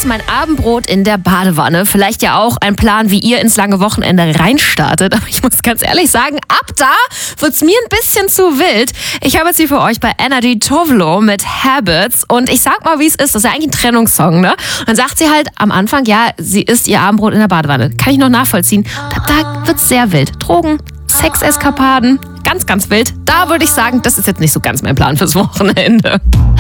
ist mein Abendbrot in der Badewanne. Vielleicht ja auch ein Plan, wie ihr ins lange Wochenende reinstartet. Aber ich muss ganz ehrlich sagen, ab da wird's mir ein bisschen zu wild. Ich habe jetzt hier für euch bei Energy Tovlo mit Habits. Und ich sag mal, wie es ist. Das ist ja eigentlich ein Trennungssong, ne? Und dann sagt sie halt am Anfang, ja, sie isst ihr Abendbrot in der Badewanne. Kann ich noch nachvollziehen. Ab da wird's sehr wild. Drogen, Sexeskapaden, ganz, ganz wild. Da würde ich sagen, das ist jetzt nicht so ganz mein Plan fürs Wochenende.